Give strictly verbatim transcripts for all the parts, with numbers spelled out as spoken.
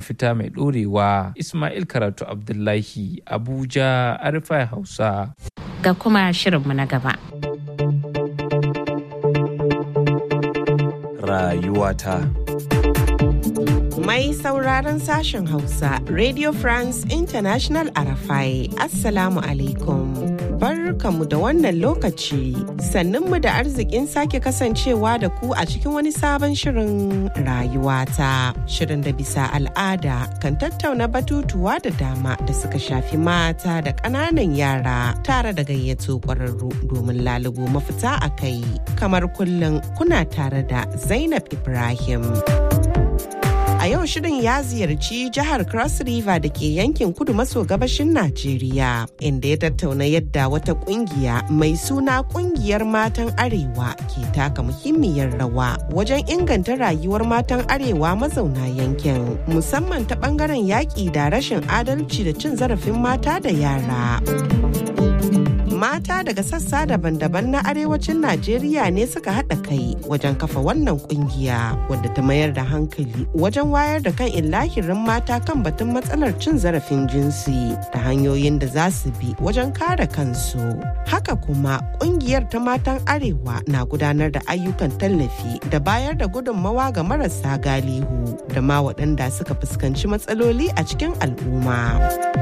mafita mai ɗorewa. Ismail Karatu Abdullahi, Abuja, Arifai Hausa. Ga kuma shirinmu na gaba. Rayuwata. Mai sauraron sashen Hausa, Radio France International Arafai, Assalamu alaikum. Barkanmu da wannan lokaci, sannunmu da arzikin sake kasancewa da ku a cikin wani sabon shirin rayuwata. Shirin da bisa al'ada kan tattauna batutuwa da dama da suka shafi mata da ƙananan yara tare da gayyato ƙwararru domin lalubo mafita a kai. Kamar kullum kuna tare da Zainab Ibrahim. A yau shirin ya ziyarci jihar Cross River da ke yankin kudu maso gabashin Najeriya, inda ya tattauna yadda wata kungiya mai suna Kungiyar Matan Arewa ke taka muhimmiyar rawa wajen inganta rayuwar matan Arewa mazauna yankin, musamman ta bangaren yaƙi da rashin adalci da cin zarafin mata da yara. Mata daga sassa daban-daban na arewacin Najeriya ne suka haɗa kai wajen kafa wannan kungiya wadda ta mayar da hankali wajen wayar da kan illahirin mata kan batun matsalar cin zarafin jinsi da hanyoyin da za su bi wajen kare kansu. Haka kuma kungiyar ta matan arewa na gudanar da ayyukan tallafi da bayar da gudunmawa ga marasa galihu da ma waɗanda suka fuskanci matsaloli a cikin al'umma.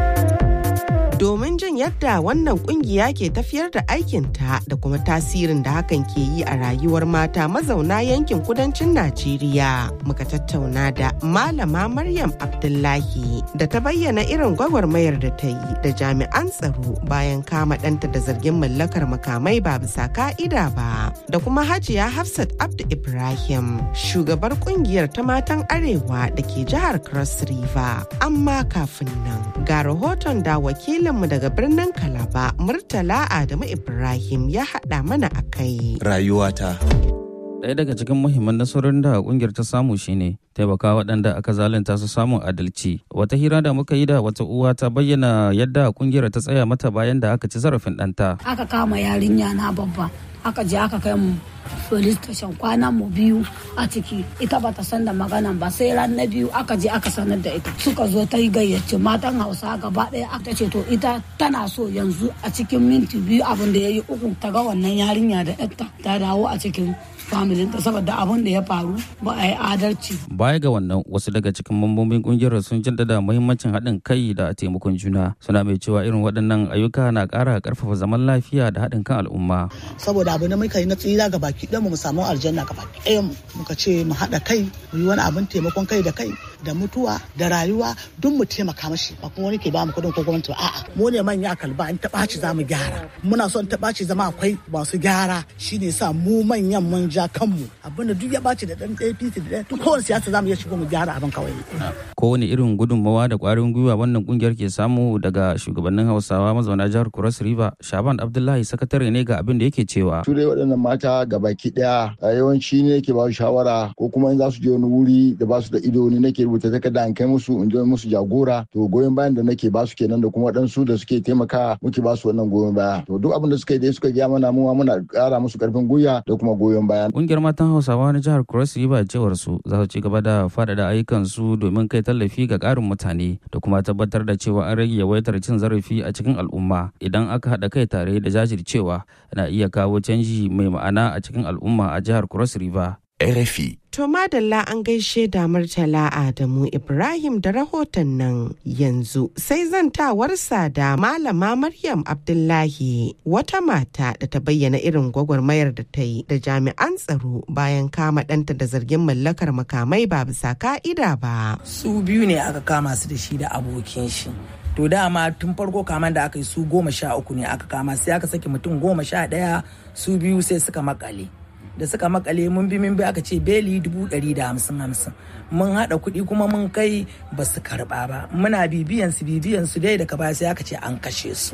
Domin jin yadda wannan kungiya ke tafiyar da aikinta da kuma tasirin da hakan ke yi a rayuwar mata mazauna yankin kudancin Najeriya, muka tattauna da Malama Maryam Abdullahi da ta bayyana irin gwagwarmayar da ta yi da jami'an tsaro bayan kama ɗanta da zargin mallakar makamai ba bisa ka'ida ba, da kuma Hajiya Hafsat Abdu Ibrahim, shugabar kungiyar ta matan Arewa da ke jihar Cross River. Amma kafin nan, ga rahoton da wakilin mu daga birnin Kalaba, Murtala Adamu Ibrahim ya haɗa mana a kai. Rayuwata. Ɗaya daga cikin muhimman nasarorin da ƙungiyar ta samu shine taimaka waɗanda aka zalunta su samun adalci. Wata hira da muka yi da wata uwa ta bayyana yadda ƙungiyar ta tsaya mata bayan da aka ci zarafin ɗanta. Aka kama yarinya na babba, aka je aka kai mu police station, kwana mu biyu a ciki, ita bata san da maganan ba, sai ran na biyu aka je aka sanar da ita, suka zo ta yi gayyace matan Hausa gaba ɗaya, aka ce to ita tana so yanzu a cikin minti biyu abin da ya yi uku ta ga wannan yarinya da ƴarta ta dawo a cikin familinta, saboda abin da ya faru ba a yi adalci. Baya ga wannan, wasu daga cikin mambobin kungiyar sun jaddada muhimmancin haɗin kai da taimakon juna, suna mai cewa irin waɗannan ayyuka na ƙara ƙarfafa zaman lafiya da haɗin kan al'umma. Saboda abu da muka yi na tsira ga baki ɗaya mu samu aljanna ga baki ɗaya mu, muka ce mu haɗa kai mu yi wani abin taimakon kai da kai da mutuwa da rayuwa duk mu taimaka mashi, ba kuma wani ke ba mu kuɗin ko gwamnati ba, a'a mu ne manya kalba, in ta ɓaci za mu gyara, muna son ta ɓaci zama akwai masu gyara, shine sa mu manyan mun ja kanmu, abinda duk ya ɓaci da ɗan A P C da ɗan duk kowane siyasa za mu iya shigo mu gyara abin kawai. Kowane irin gudunmawa da ƙwarin gwiwa wannan ƙungiyar ke samu daga shugabannin Hausawa mazauna jihar Cross River, Shaban Abdullahi sakatare ne ga abin da yake cewa. Su dai waɗannan mata gabaki ɗaya yawanci ne ke ba su shawara, ko kuma in za su je wani wuri da ba su da ido ne nake rubuta takarda in kai musu in je musu jagora, to goyon bayan da nake ba su kenan, da kuma waɗansu da suke taimaka muke ba su wannan goyon baya. To duk abin da suka yi dai suka gaya mana, mu muna ƙara musu ƙarfin gwiwa da kuma goyon baya. Ƙungiyar matan Hausawa na jihar Cross River cewar su za su ci gaba da faɗaɗa ayyukan su domin kai tallafi ga ƙarin mutane da kuma tabbatar da cewa an rage yawaitar cin zarafi a cikin al'umma. Idan aka haɗa kai tare da jajircewa, na iya kawo canji mai ma'ana a cikin al'umma a jihar Cross River. R F I. To madalla an gaishe da Murtala Adamu Ibrahim da rahoton nan. Yanzu sai zantawarsa da Malama Maryam Abdullahi, wata mata da ta bayyana irin gwagwarmayar da ta yi da jami'an tsaro bayan kama ɗanta da zargin mallakar makamai ba bisa ka'ida ba. Su biyu ne aka kama su da shi da abokin shi. To dama tun farko kaman da aka yi su goma sha uku ne aka kama, sai aka saki mutum goma sha ɗaya, su biyu sai suka makale. Da suka makale mun bi mun bi aka ce beli dubu ɗari da hamsin hamsin, mun haɗa kuɗi kuma mun kai ba su karɓa ba, muna bibiyan su bibiyan su dai daga baya sai aka ce an kashe su.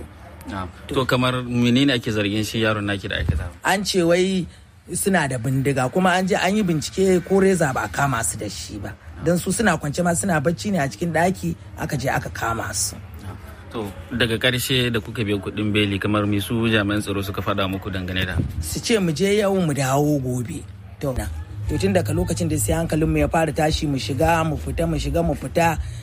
To kamar menene ake zargin shi yaron naki da aikata? An ce wai suna da bindiga, kuma an je an yi bincike ko reza ba a kama su da shi ba, don su suna kwance ma suna bacci ne a cikin ɗaki, aka je aka kama su. To daga ƙarshe da kuka biya kuɗin beli, kamar me su jami'an tsaro suka faɗa muku dangane da? Su ce mu je yau mu dawo gobe. To tun daga lokacin da sai hankalin mu ya fara tashi, mu shiga mu fita mu shiga mu fita